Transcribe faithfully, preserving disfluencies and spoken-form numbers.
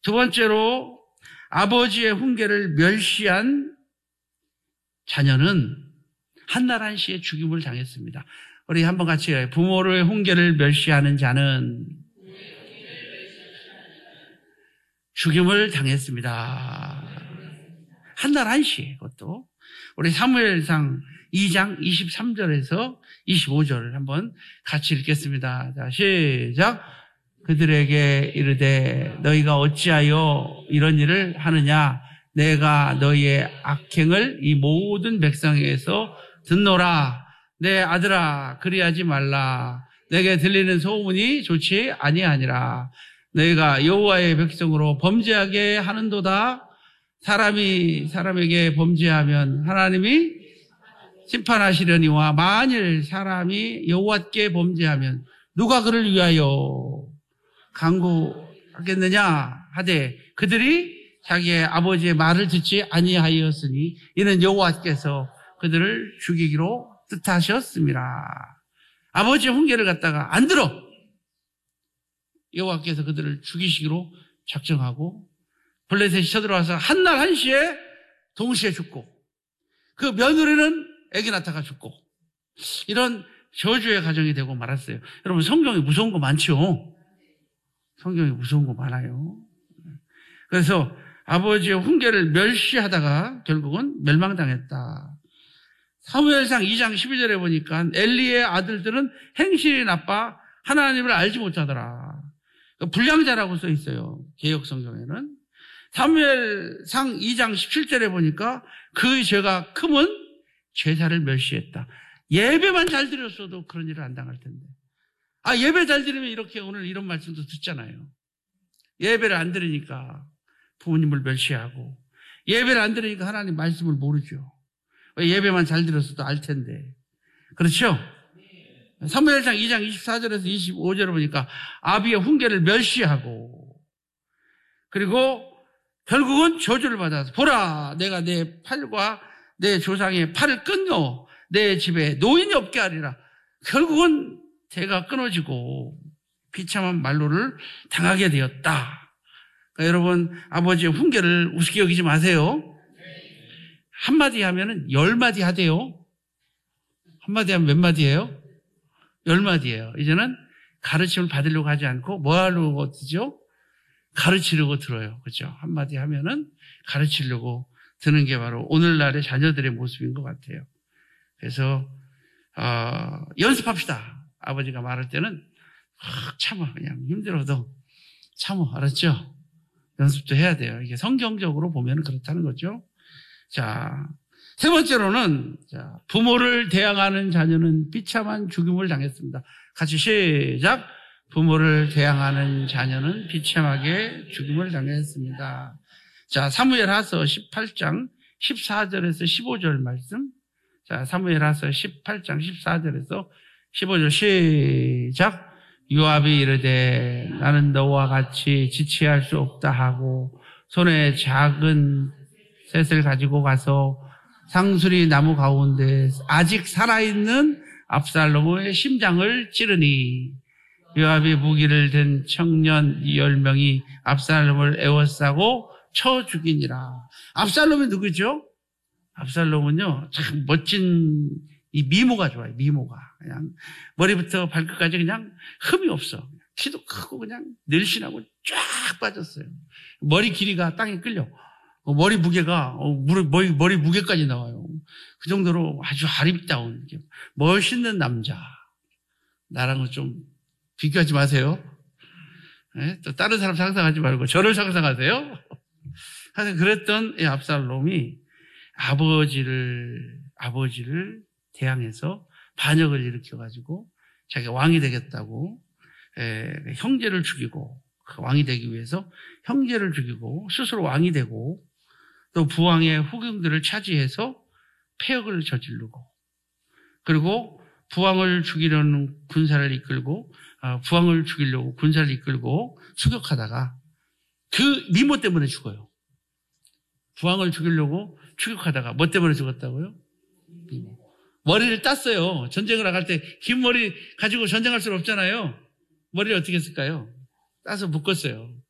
두 번째로 아버지의 훈계를 멸시한 자녀는 한날 한시에 죽임을 당했습니다. 우리 한번 같이 해요. 부모의 훈계를 멸시하는 자는 죽임을 당했습니다. 한날 한시에. 그것도 우리 사무엘상 이 장 이십삼 절에서 이십오 절을 한번 같이 읽겠습니다. 자, 시작. 그들에게 이르되 너희가 어찌하여 이런 일을 하느냐? 내가 너희의 악행을 이 모든 백성에게서 듣노라. 내 아들아, 그리하지 말라. 내게 들리는 소문이 좋지 아니하니라. 너희가 여호와의 백성으로 범죄하게 하는도다. 사람이 사람에게 범죄하면 하나님이 심판하시려니와 만일 사람이 여호와께 범죄하면 누가 그를 위하여 강구하겠느냐 하되 그들이 자기의 아버지의 말을 듣지 아니하였으니 이는 여호와께서 그들을 죽이기로 뜻하셨습니다. 아버지의 훈계를 갖다가 안 들어 여호와께서 그들을 죽이시기로 작정하고 블레셋이 쳐들어와서 한날 한시에 동시에 죽고 그 며느리는 에기나타가 죽고 이런 저주의 가정이 되고 말았어요. 여러분 성경에 무서운 거 많죠? 성경에 무서운 거 많아요. 그래서 아버지의 훈계를 멸시하다가 결국은 멸망당했다. 사무엘상 이 장 십이 절에 보니까 엘리의 아들들은 행실이 나빠 하나님을 알지 못하더라. 불량자라고 써 있어요. 개역 성경에는. 사무엘상 이 장 십칠 절에 보니까 그 죄가 크면 제사를 멸시했다. 예배만 잘 드렸어도 그런 일을 안 당할 텐데. 아, 예배 잘 드리면 이렇게 오늘 이런 말씀도 듣잖아요. 예배를 안 드리니까 부모님을 멸시하고 예배를 안 드리니까 하나님 말씀을 모르죠. 예배만 잘 드렸어도 알 텐데. 그렇죠? 사무엘상 이 장 이십사 절에서 이십오 절을 보니까 아비의 훈계를 멸시하고 그리고 결국은 저주를 받아서 보라 내가 내 팔과 내 조상의 팔을 끊어 내 집에 노인이 없게 하리라. 결국은 대가 끊어지고 비참한 말로를 당하게 되었다. 그러니까 여러분 아버지의 훈계를 우습게 여기지 마세요. 한마디 하면은 열 마디 하대요. 한마디 하면 몇 마디예요? 열 마디예요. 이제는 가르침을 받으려고 하지 않고 뭐 하려고 듣죠? 가르치려고 들어요. 그렇죠? 한마디 하면은 가르치려고 드는 게 바로 오늘날의 자녀들의 모습인 것 같아요. 그래서 어, 연습합시다. 아버지가 말할 때는 아, 참아 그냥 힘들어도 참아 알았죠? 연습도 해야 돼요. 이게 성경적으로 보면 그렇다는 거죠. 자, 세 번째로는 자, 부모를 대항하는 자녀는 비참한 죽임을 당했습니다. 같이 시작. 부모를 대항하는 자녀는 비참하게 죽임을 당했습니다. 자, 사무엘하서 십팔 장 십사 절에서 십오 절 말씀. 자, 사무엘하서 십팔 장 십사 절에서 십오 절 시작. 요압이 이르되 나는 너와 같이 지체할 수 없다 하고 손에 작은 셋을 가지고 가서 상수리 나무 가운데 아직 살아있는 압살롬의 심장을 찌르니 요압이 무기를 든 청년 열 명이 압살롬을 에워싸고 쳐 죽이니라. 압살롬이 누구죠? 압살롬은요, 참 멋진 이 미모가 좋아요. 미모가 그냥 머리부터 발끝까지 그냥 흠이 없어. 키도 크고 그냥 늘씬하고 쫙 빠졌어요. 머리 길이가 땅에 끌려. 머리 무게가 머리 머리 무게까지 나와요. 그 정도로 아주 아름다운 멋있는 남자. 나랑은 좀 비교하지 마세요. 네? 또 다른 사람 상상하지 말고 저를 상상하세요. 하여튼 그랬던 이 압살롬이 아버지를 아버지를 대항해서 반역을 일으켜가지고 자기가 왕이 되겠다고 에, 형제를 죽이고 그 왕이 되기 위해서 형제를 죽이고 스스로 왕이 되고 또 부왕의 후궁들을 차지해서 폐역을 저지르고 그리고 부왕을 죽이려는 군사를 이끌고 어, 부왕을 죽이려고 군사를 이끌고 추격하다가 그 미모 때문에 죽어요. 부왕을 죽이려고 추격하다가 뭐 때문에 죽었다고요? 미모. 머리를 땄어요. 전쟁을 나갈 때 긴 머리 가지고 전쟁할 수는 없잖아요. 머리를 어떻게 했을까요? 따서 묶었어요.